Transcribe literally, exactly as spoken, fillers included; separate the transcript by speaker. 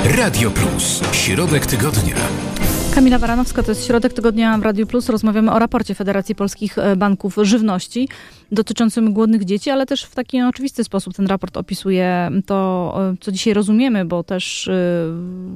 Speaker 1: Radio Plus. Środek tygodnia.
Speaker 2: Kamila Baranowska, to jest Środek Tygodnia w Radiu Plus. Rozmawiamy o raporcie Federacji Polskich Banków Żywności dotyczącym głodnych dzieci, ale też w taki oczywisty sposób ten raport opisuje to, co dzisiaj rozumiemy, bo też